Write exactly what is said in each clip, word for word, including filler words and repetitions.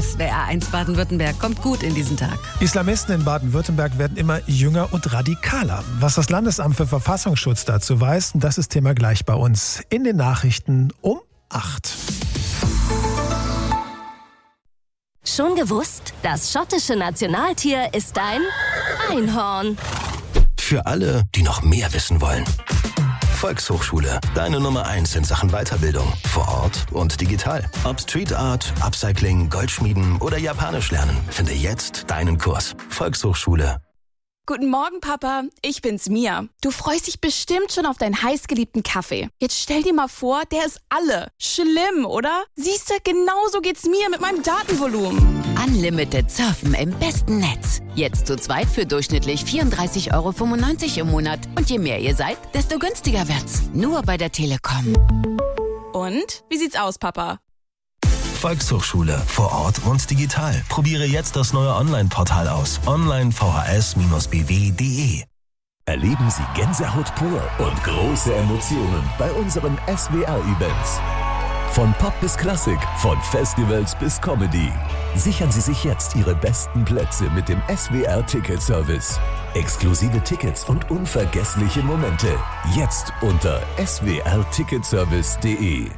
S W R eins Baden-Württemberg kommt gut in diesen Tag. Islamisten in Baden-Württemberg werden immer jünger und radikaler. Was das Landesamt für Verfassungsschutz dazu weiß, das ist Thema gleich bei uns in den Nachrichten um acht. Schon gewusst? Das schottische Nationaltier ist ein Einhorn. Für alle, die noch mehr wissen wollen. Volkshochschule, deine Nummer eins in Sachen Weiterbildung. Vor Ort und digital. Ob Street Art, Upcycling, Goldschmieden oder Japanisch lernen. Finde jetzt deinen Kurs. Volkshochschule. Guten Morgen, Papa. Ich bin's, Mia. Du freust dich bestimmt schon auf deinen heißgeliebten Kaffee. Jetzt stell dir mal vor, der ist alle. Schlimm, oder? Siehst du, genauso geht's mir mit meinem Datenvolumen. Unlimited Surfen im besten Netz. Jetzt zu zweit für durchschnittlich vierunddreißig Euro fünfundneunzig im Monat. Und je mehr ihr seid, desto günstiger wird's. Nur bei der Telekom. Und? Wie sieht's aus, Papa? Volkshochschule, vor Ort und digital. Probiere jetzt das neue Online-Portal aus. online v h s b w punkt d e. Erleben Sie Gänsehaut pur und große Emotionen bei unseren S W R-Events. Von Pop bis Klassik, von Festivals bis Comedy. Sichern Sie sich jetzt Ihre besten Plätze mit dem S W R-Ticket-Service. Exklusive Tickets und unvergessliche Momente. Jetzt unter s w r ticketservice punkt d e.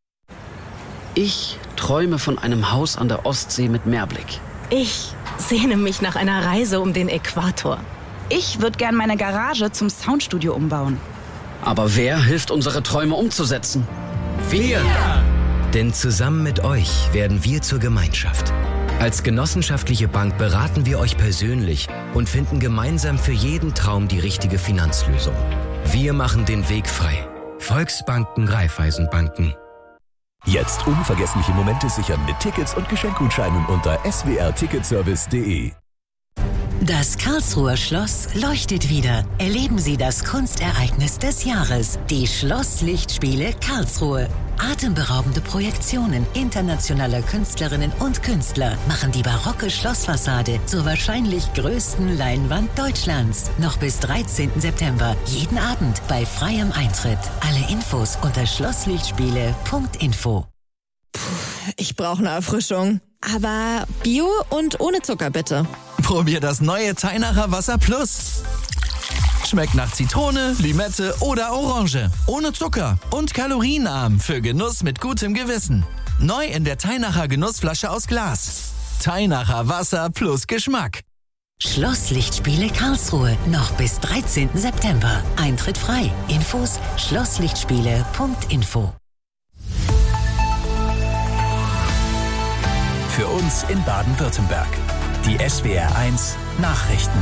Ich träume von einem Haus an der Ostsee mit Meerblick. Ich sehne mich nach einer Reise um den Äquator. Ich würde gern meine Garage zum Soundstudio umbauen. Aber wer hilft, unsere Träume umzusetzen? Wir! Denn zusammen mit euch werden wir zur Gemeinschaft. Als genossenschaftliche Bank beraten wir euch persönlich und finden gemeinsam für jeden Traum die richtige Finanzlösung. Wir machen den Weg frei. Volksbanken, Raiffeisenbanken. Jetzt unvergessliche Momente sichern mit Tickets und Geschenkgutscheinen unter s w r ticketservice punkt d e. Das Karlsruher Schloss leuchtet wieder. Erleben Sie das Kunstereignis des Jahres, die Schlosslichtspiele Karlsruhe. Atemberaubende Projektionen internationaler Künstlerinnen und Künstler machen die barocke Schlossfassade zur wahrscheinlich größten Leinwand Deutschlands. Noch bis dreizehnten September, jeden Abend bei freiem Eintritt. Alle Infos unter schlosslichtspiele punkt info. Ich brauche eine Erfrischung. Aber Bio und ohne Zucker, bitte. Probier das neue Teinacher Wasser Plus. Schmeckt nach Zitrone, Limette oder Orange. Ohne Zucker und kalorienarm für Genuss mit gutem Gewissen. Neu in der Teinacher Genussflasche aus Glas. Teinacher Wasser plus Geschmack. Schlosslichtspiele Karlsruhe. Noch bis dreizehnten September. Eintritt frei. Infos schlosslichtspiele punkt info. Für uns in Baden-Württemberg. Die S W R eins Nachrichten.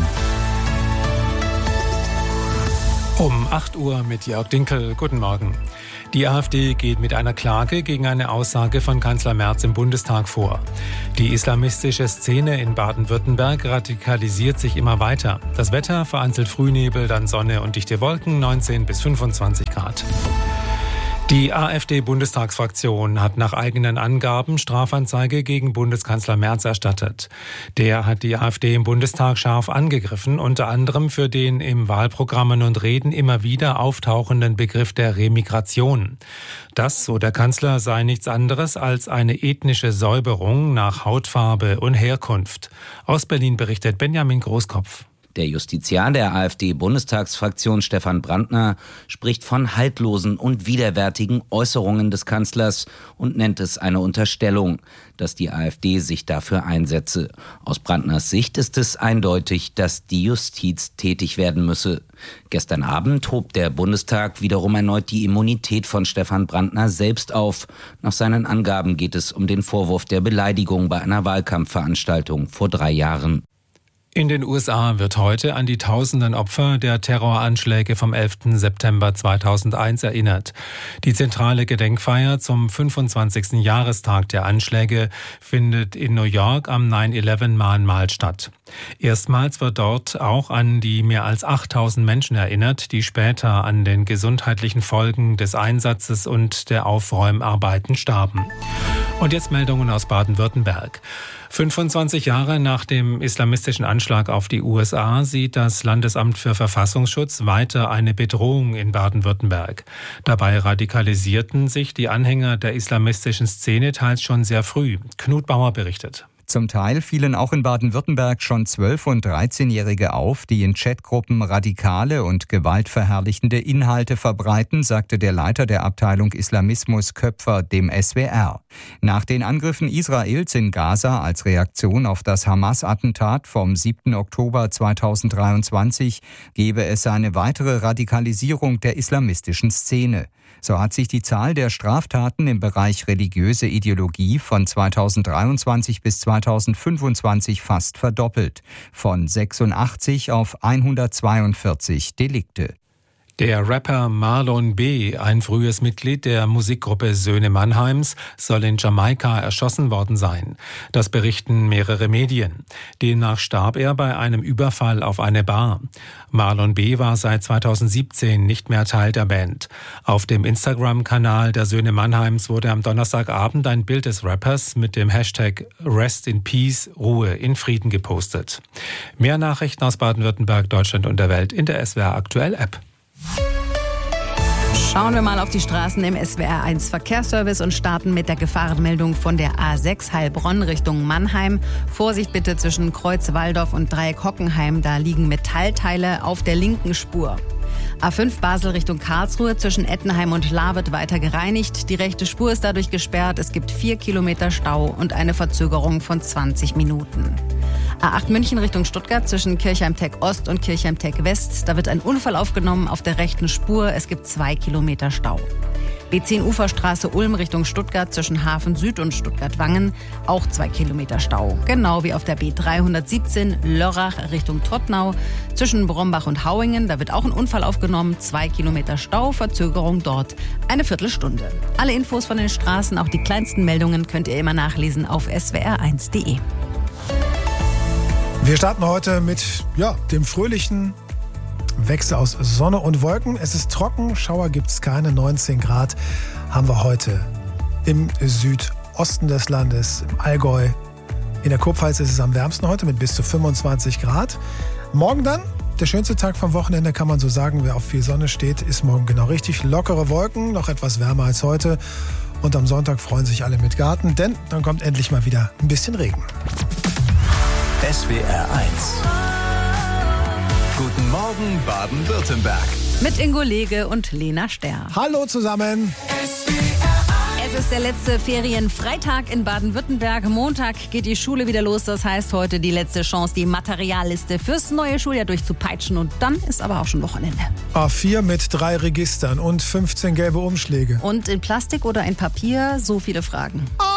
Um acht Uhr mit Jörg Dinkel. Guten Morgen. Die AfD geht mit einer Klage gegen eine Aussage von Kanzler Merz im Bundestag vor. Die islamistische Szene in Baden-Württemberg radikalisiert sich immer weiter. Das Wetter vereinzelt Frühnebel, dann Sonne und dichte Wolken, neunzehn bis fünfundzwanzig Grad. Die AfD-Bundestagsfraktion hat nach eigenen Angaben Strafanzeige gegen Bundeskanzler Merz erstattet. Der hat die AfD im Bundestag scharf angegriffen, unter anderem für den im Wahlprogrammen und Reden immer wieder auftauchenden Begriff der Remigration. Das, so der Kanzler, sei nichts anderes als eine ethnische Säuberung nach Hautfarbe und Herkunft. Aus Berlin berichtet Benjamin Großkopf. Der Justiziar der AfD-Bundestagsfraktion Stefan Brandner spricht von haltlosen und widerwärtigen Äußerungen des Kanzlers und nennt es eine Unterstellung, dass die AfD sich dafür einsetze. Aus Brandners Sicht ist es eindeutig, dass die Justiz tätig werden müsse. Gestern Abend hob der Bundestag wiederum erneut die Immunität von Stefan Brandner selbst auf. Nach seinen Angaben geht es um den Vorwurf der Beleidigung bei einer Wahlkampfveranstaltung vor drei Jahren. In den U S A wird heute an die tausenden Opfer der Terroranschläge vom elften September zweitausendeins erinnert. Die zentrale Gedenkfeier zum fünfundzwanzigsten Jahrestag der Anschläge findet in New York am nine eleven Mahnmal statt. Erstmals wird dort auch an die mehr als achttausend Menschen erinnert, die später an den gesundheitlichen Folgen des Einsatzes und der Aufräumarbeiten starben. Und jetzt Meldungen aus Baden-Württemberg. fünfundzwanzig Jahre nach dem islamistischen Anschlag Anschlag auf die U S A sieht das Landesamt für Verfassungsschutz weiter eine Bedrohung in Baden-Württemberg. Dabei radikalisierten sich die Anhänger der islamistischen Szene teils schon sehr früh. Knut Bauer berichtet. Zum Teil fielen auch in Baden-Württemberg schon zwölf- und dreizehnjährige auf, die in Chatgruppen radikale und gewaltverherrlichende Inhalte verbreiten, sagte der Leiter der Abteilung Islamismus Köpfer dem S W R. Nach den Angriffen Israels in Gaza als Reaktion auf das Hamas-Attentat vom siebten Oktober zweitausenddreiundzwanzig gebe es eine weitere Radikalisierung der islamistischen Szene. So hat sich die Zahl der Straftaten im Bereich religiöse Ideologie von zweitausenddreiundzwanzig bis zweitausendfünfundzwanzig fast verdoppelt, von sechsundachtzig auf hundertzweiundvierzig Delikte. Der Rapper Marlon B., ein frühes Mitglied der Musikgruppe Söhne Mannheims, soll in Jamaika erschossen worden sein. Das berichten mehrere Medien. Demnach starb er bei einem Überfall auf eine Bar. Marlon B. war seit zweitausendsiebzehn nicht mehr Teil der Band. Auf dem Instagram-Kanal der Söhne Mannheims wurde am Donnerstagabend ein Bild des Rappers mit dem Hashtag Rest in Peace, Ruhe in Frieden gepostet. Mehr Nachrichten aus Baden-Württemberg, Deutschland und der Welt in der S W R Aktuell App. Schauen wir mal auf die Straßen im S W R eins Verkehrsservice und starten mit der Gefahrenmeldung von der A sechs Heilbronn Richtung Mannheim. Vorsicht bitte zwischen Kreuz Walldorf und Dreieck Hockenheim, da liegen Metallteile auf der linken Spur. A fünf Basel Richtung Karlsruhe zwischen Ettenheim und Lahr wird weiter gereinigt. Die rechte Spur ist dadurch gesperrt. Es gibt vier Kilometer Stau und eine Verzögerung von zwanzig Minuten. A acht München Richtung Stuttgart zwischen Kirchheim-Teck Ost und Kirchheim-Teck West. Da wird ein Unfall aufgenommen auf der rechten Spur. Es gibt zwei Kilometer Stau. B zehn Uferstraße Ulm Richtung Stuttgart zwischen Hafen Süd und Stuttgart-Wangen. Auch zwei Kilometer Stau. Genau wie auf der B dreihundertsiebzehn Lörrach Richtung Tottnau. Zwischen Brombach und Hauingen. Da wird auch ein Unfall aufgenommen. Zwei Kilometer Stau. Verzögerung dort eine Viertelstunde. Alle Infos von den Straßen, auch die kleinsten Meldungen, könnt ihr immer nachlesen auf s w r eins punkt de. Wir starten heute mit ja, dem fröhlichen Wechsel aus Sonne und Wolken. Es ist trocken, Schauer gibt es keine. neunzehn Grad haben wir heute im Südosten des Landes, im Allgäu. In der Kurpfalz ist es am wärmsten heute mit bis zu fünfundzwanzig Grad. Morgen dann, der schönste Tag vom Wochenende, kann man so sagen. Wer auf viel Sonne steht, ist morgen genau richtig. Lockere Wolken, noch etwas wärmer als heute. Und am Sonntag freuen sich alle mit Garten, denn dann kommt endlich mal wieder ein bisschen Regen. S W R eins. Guten Morgen, Baden-Württemberg. Mit Ingo Lege und Lena Sterr. Hallo zusammen. Es ist der letzte Ferienfreitag in Baden-Württemberg. Montag geht die Schule wieder los. Das heißt, heute die letzte Chance, die Materialliste fürs neue Schuljahr durchzupeitschen. Und dann ist aber auch schon Wochenende. A vier mit drei Registern und fünfzehn gelbe Umschläge. Und in Plastik oder in Papier so viele Fragen. Oh!